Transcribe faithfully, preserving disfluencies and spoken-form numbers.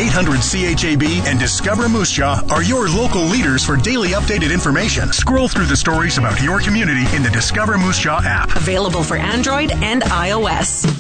eight hundred C H A B and Discover Moose Jaw are your local leaders for daily updated information. Scroll through the stories about your community in the Discover Moose Jaw app. Available for Android and iOS.